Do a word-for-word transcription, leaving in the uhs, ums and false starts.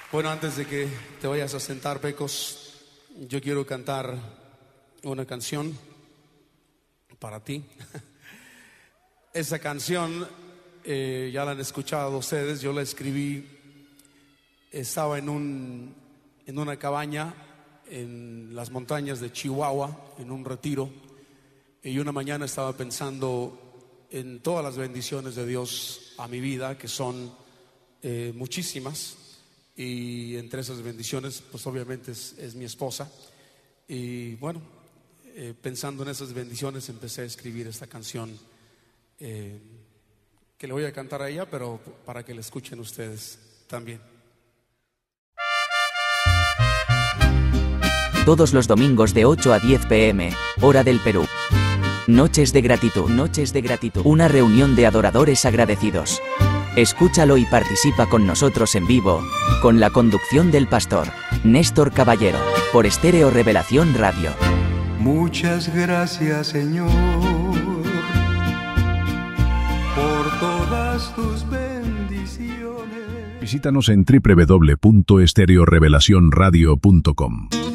Bueno, antes de que te vayas a sentar, Pecos, yo quiero cantar una canción para ti. Esa canción eh, ya la han escuchado ustedes. Yo la escribí, estaba en un en una cabaña en las montañas de Chihuahua, en un retiro, y una mañana estaba pensando en todas las bendiciones de Dios a mi vida, que son eh, muchísimas. Y entre esas bendiciones, pues obviamente es, es mi esposa. Y bueno, eh, pensando en esas bendiciones, empecé a escribir esta canción eh, que le voy a cantar a ella, pero para que la escuchen ustedes también. Todos los domingos de ocho a diez pe eme, hora del Perú. Noches de gratitud, noches de gratitud. Una reunión de adoradores agradecidos. Escúchalo y participa con nosotros en vivo, con la conducción del pastor Néstor Caballero, por Estéreo Revelación Radio. Muchas gracias, Señor, por todas tus bendiciones. Visítanos en doble u doble u doble u punto estéreo revelación radio punto com.